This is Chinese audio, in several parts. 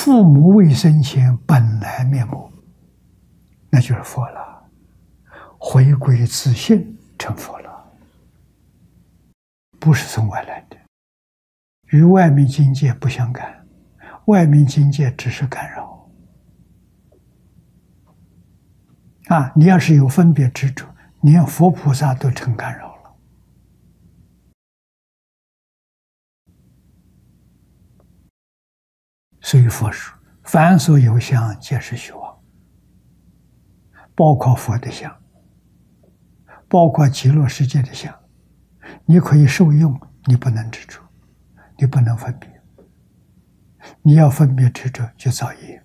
父母未生前本来面目，那就是佛了，回归自性成佛了，不是从外来的，与外面境界不相干，外面境界只是干扰。你要是有分别执着，连佛菩萨都成干扰了。所以佛说，凡所有相，皆是虚妄，包括佛的相，包括极乐世界的相，你可以受用，你不能执着，你不能分别，你要分别执着就造业。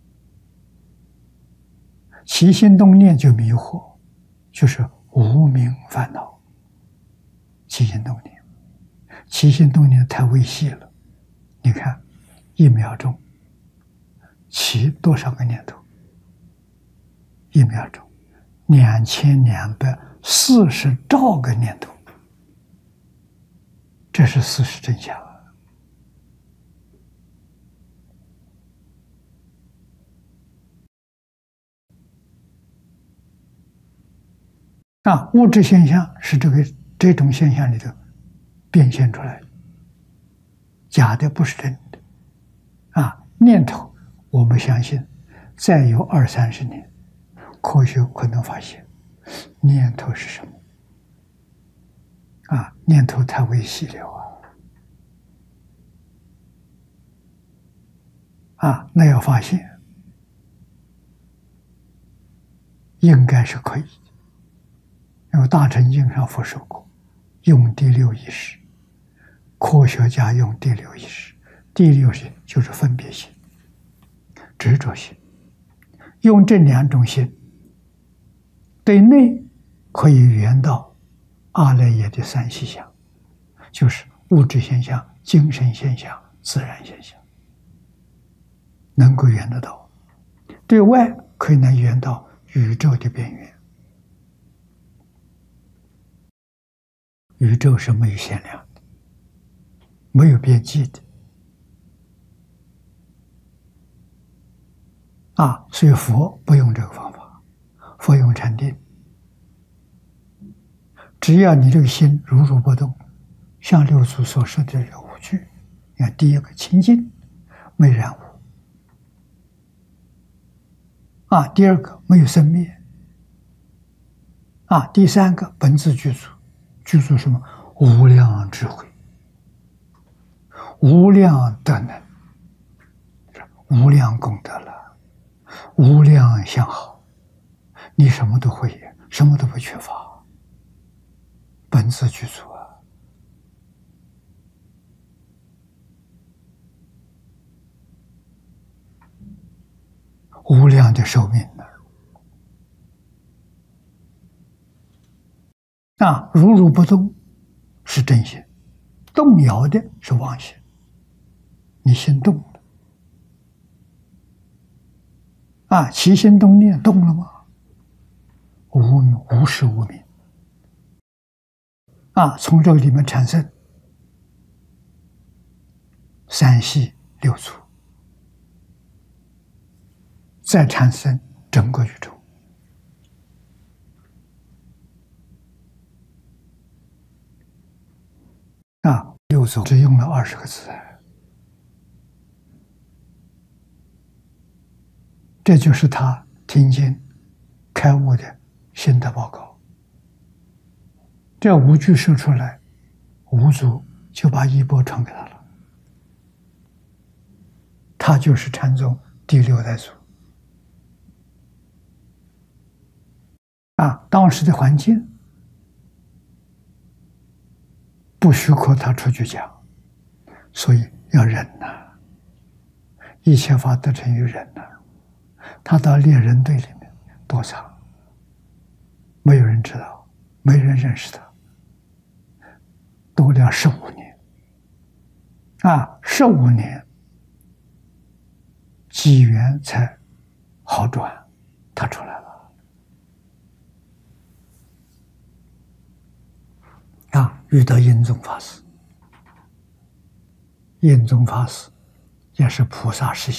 起心动念就迷惑，就是无明烦恼。起心动念，起心动念太微细了。你看，1秒钟起多少个念头？1秒钟2240兆个念头，这是事实真相。物质现象是这种现象里头变现出来的，假的不是真的。念头，我们相信，再有20-30年，科学可能发现念头是什么。念头太微细了那要发现，应该是可以的。因为大乘经上佛说过，用第六意识，科学家用第六意识，第六意识就是分别心、执着心，用这2种心，对内可以圆到阿赖耶的3细相，就是物质现象、精神现象、自然现象，能够圆得到；对外可以能圆到宇宙的边缘。宇宙是没有限量的，没有边际的所以佛不用这个方法，佛用禅定。只要你这个心如如不动，像六祖所说的这个5句，你看，第一个清净，没染污；第二个没有生灭；第三个本自具足。具足什么？无量智慧，无量德能，无量功德了，无量相好，你什么都会，什么都不缺乏，本自具足无量的寿命呢。如如不动是真心，动摇的是妄心。你心动了起心动念动了吗？无始无明从这个里面产生3系6处，再产生整个宇宙。6祖只用了20个字，这就是他听经开悟的心得报告。这5句说出来，5祖就把衣钵传给他了，他就是禅宗第6代祖。当时的环境不许可他出去讲，所以要忍一切法得成于忍他到猎人队里面躲藏，没有人知道，没人认识他，躲了15年15年机缘才好转，他出来了。遇到印宗法师，印宗法师也是菩萨示现。